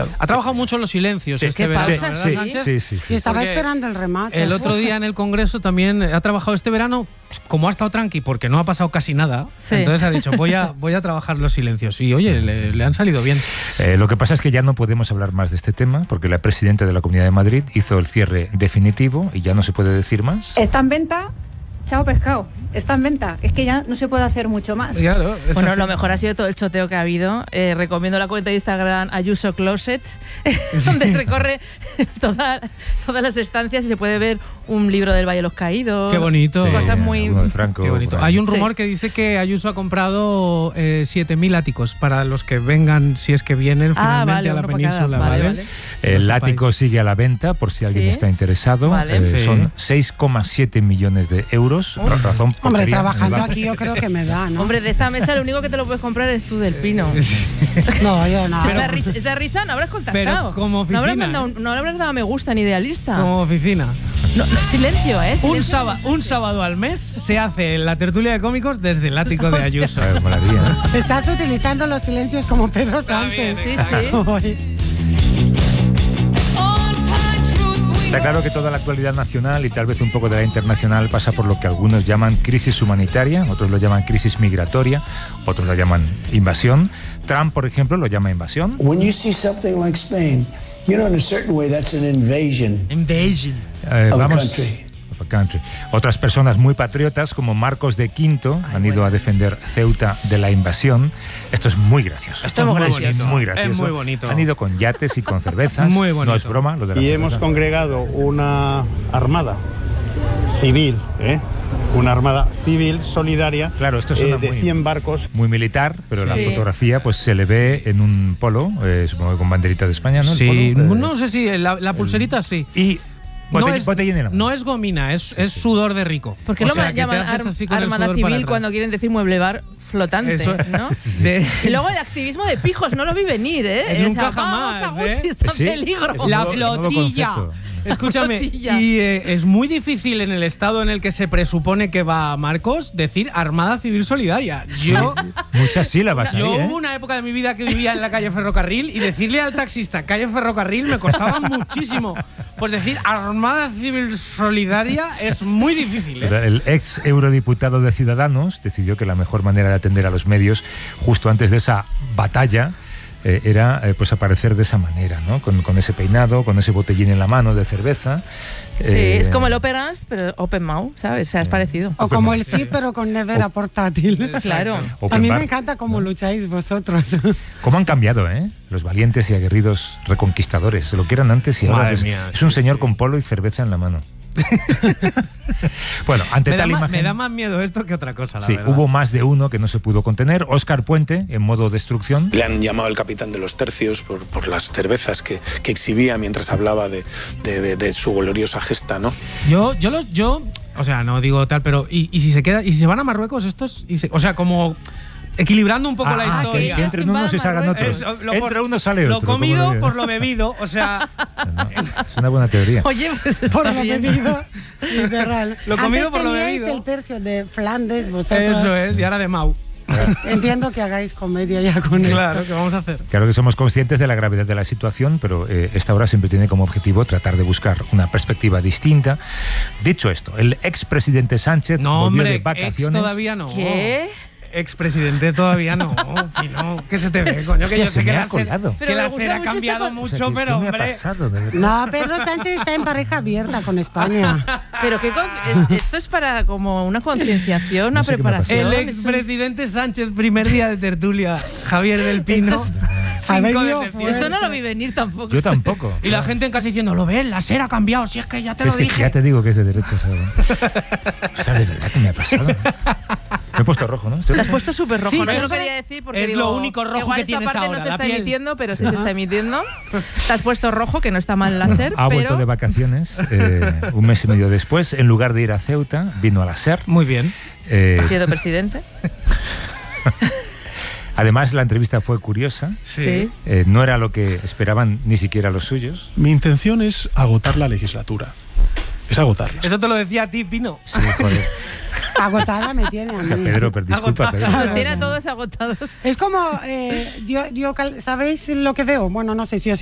cambiado. Ha trabajado mucho en los silencios este verano, ¿verdad, Sánchez? Sí. Y estaba Porque esperando el remate. El otro día en el Congreso también ha trabajado este verano, como ha estado tranqui, porque no ha pasado casi nada, entonces ha dicho, voy a trabajar los silencios. Y oye, le han salido bien. Lo que pasa es que ya no podemos hablar más de este tema, porque la presidenta de la Comunidad de Madrid hizo el cierre definitivo y ya no se puede decir más. Está en venta. Chao pescado, está en venta. Es que ya no se puede hacer mucho más. Claro, Bueno, así. lo mejor ha sido todo el choteo que ha habido. Recomiendo la cuenta de Instagram Ayuso Closet, donde recorre todas las estancias y se puede ver un libro del Valle de los Caídos. Qué bonito. Cosas muy... Alguno de Franco, Qué bonito. Hay un rumor que dice que Ayuso ha comprado 7.000 áticos para los que vengan, si es que vienen finalmente vale, a la uno por península. cada. ¿vale? Vale. El ático sigue a la venta, por si alguien ¿Sí? está interesado. Vale. Sí. Son 6,7 millones de euros. Razón Hombre, porquería en el trabajando banco. aquí yo creo que me da, ¿no? Hombre, de esta mesa lo único que te lo puedes comprar es tú, del Pino. No, yo no. Esa risa no habrás contactado. Pero como no habrás, oficina, no le habrás dado me gusta ni idealista. Como oficina. No, silencio, ¿eh? Un sábado al mes se hace la tertulia de cómicos desde el ático de Ayuso. Molaría, ¿eh? Estás utilizando los silencios como Pedro Sánchez. Sí, sí. Hoy. Está claro que toda la actualidad nacional y tal vez un poco de la internacional pasa por lo que algunos llaman crisis humanitaria, otros lo llaman crisis migratoria, otros lo llaman invasión. Trump, por ejemplo, lo llama invasión. When you see something like Spain, you know, in a certain way, that's an invasion of a country. Of a country. Otras personas muy patriotas, como Marcos de Quinto, han ido a defender Ceuta de la invasión. Esto es muy gracioso. Esto es muy gracioso. Muy gracioso. Es muy bonito. Han ido con yates y con cervezas. Muy bonito. No es broma lo de la Y cerveza. hemos congregado una armada civil, una armada civil solidaria, Claro, esto suena de muy- 100 barcos. Muy militar, pero la Sí. fotografía pues se le ve en un polo, supongo que con banderita de España, ¿no? El Sí, polo, no sé si la pulserita sí. Y botellín en la mano. No es gomina, es sudor de rico. ¿Por qué O lo sea, que te llaman haces así con el Armada sudor para Civil atrás. cuando quieren decir mueble bar flotante, Eso- ¿no? De- Y luego el activismo de pijos, no lo vi venir, ¿eh? Nunca O sea, jamás, vamos a ¿eh? Gucci, está en Sí, peligro. es La nuevo- nuevo flotilla. concepto. Escúchame, Flotilla. y es muy difícil en el estado en el que se presupone que va Marcos decir Armada Civil Solidaria. Muchas sílabas ahí, Yo ¿eh? hubo una época de mi vida que vivía en la calle Ferrocarril y decirle al taxista calle Ferrocarril me costaba muchísimo. Pues decir Armada Civil Solidaria es muy difícil, ¿eh? El ex eurodiputado de Ciudadanos decidió que la mejor manera de atender a los medios justo antes de esa batalla era pues aparecer de esa manera, ¿no? Con ese peinado, con ese botellín en la mano de cerveza. Sí, es como el Open Arms, pero Open Mouth, ¿sabes? O sea, es parecido. O como el sí, pero con nevera portátil. Claro. Open A mí bar. me encanta cómo lucháis vosotros. ¿Cómo han cambiado, los valientes y aguerridos reconquistadores? Se lo que eran antes y ahora Madre es, mía, es un sí, señor sí. con polo y cerveza en la mano. Bueno, ante Me da, tal más, imagen... me da más miedo esto que otra cosa, la Sí, verdad. hubo más de uno que no se pudo contener. Óscar Puente, en modo destrucción. Le han llamado el capitán de los tercios por las cervezas que exhibía mientras hablaba de su gloriosa gesta, ¿no? Yo, o sea, no digo tal, pero ¿y si se queda, y si se van a Marruecos estos? O sea, como equilibrando un poco la historia. que Entre ellos unos y salgan invadan otros. Lo Entre uno sale lo otro. comido como por lo bebido, o sea, Es una buena teoría. Oye, pues está Por lo bien. bebido, literal. Lo comido por lo teníais bebido. el tercio de Flandes, vosotros. eso es, y ahora de Mau. Entiendo que hagáis comedia ya con él. Claro, ¿qué vamos a hacer? Claro que somos conscientes de la gravedad de la situación, pero esta obra siempre tiene como objetivo tratar de buscar una perspectiva distinta. Dicho esto, el expresidente Sánchez No, volvió hombre, de ex vacaciones. todavía no. ¿Qué? Expresidente todavía no, Pino. ¿Qué se te ve, coño? Que Hostia, yo se sé que me ha la SER, colado. Pero que me la gusta SER ha mucho cambiado esta O sea, mucho, ¿qué pero me ha hombre. pasado, de verdad? No, Pedro Sánchez está en pareja abierta con España. Pero esto es para como una concienciación, una No sé qué me ha preparación. El expresidente Sánchez, primer día de tertulia, Javier del Pino, Esto 5 de venido septiembre. Esto no lo vi venir tampoco. Yo tampoco. Y la gente en casa diciendo, lo ves, la SER ha cambiado, si es que ya te Sí, es lo que dije. ya te digo que es de derechas. O sea, de verdad que me ha pasado. Me he puesto rojo, ¿no? Te has puesto súper rojo, Sí, ¿no? Yo eso no quería decir porque es digo, lo único rojo igual que esta tienes parte ahora, no se la está piel. emitiendo, pero sí se está emitiendo. Te has puesto rojo, que no está mal la SER, Ha vuelto pero de vacaciones un mes y medio después. En lugar de ir a Ceuta, vino a la SER. Muy bien. ha sido presidente. Además, la entrevista fue curiosa. Sí. No era lo que esperaban ni siquiera los suyos. Mi intención es agotar la legislatura. Es agotarla. Eso te lo decía a ti, Pino. Sí, joder. Agotada me tiene a O sea, mí. Pedro, disculpa, Pedro. Los tiene a todos agotados. Es como, ¿sabéis lo que veo? Bueno, no sé si os